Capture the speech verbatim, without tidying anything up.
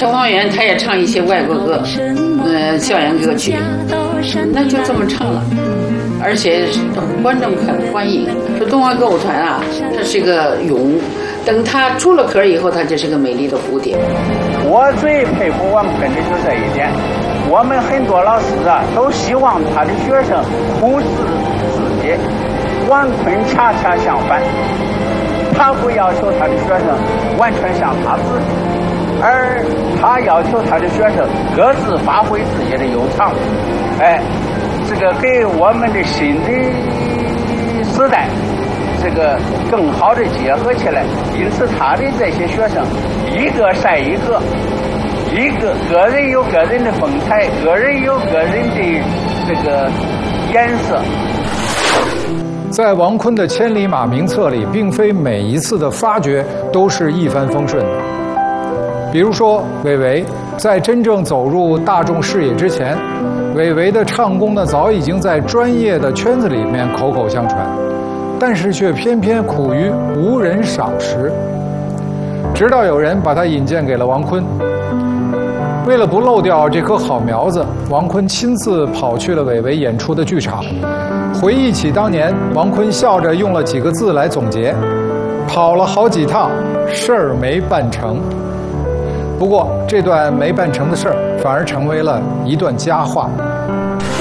消防员他也唱一些外国歌，呃，校园歌曲，那就这么唱了，而且观众很欢迎。说东华歌舞团啊，它是个俑，等它出了壳以后，它就是个美丽的蝴蝶。 我最佩服王坤的就这一点，我们很多老师啊，都希望他的学生忽视自己，王坤恰恰相反，他不要求他的学生完全像他自己，而他要求他的学生各自发挥自己的优长，哎，这个给我们的新的时代这个更好的结合起来。因此他的这些学生一个赛一个，一个个人有个人的风采，个人有个人的这个颜色。 在王坤的千里马名册里，并非每一次的发掘都是一帆风顺的。比如说韦唯在真正走入大众视野之前，韦唯的唱功呢早已经在专业的圈子里面口口相传，但是却偏偏苦于无人赏识。直到有人把他引荐给了王坤，为了不漏掉这棵好苗子，王坤亲自跑去了韦唯演出的剧场，回忆起当年，王坤笑着用了几个字来总结：跑了好几趟，事儿没办成。不过这段没办成的事儿，反而成为了一段佳话。